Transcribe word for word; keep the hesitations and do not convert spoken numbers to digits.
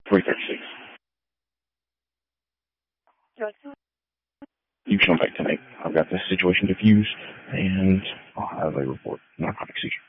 three thirty-six. Johnson? You come back tonight. I've got this situation diffused, and I'll have a report. Narcotic seizure.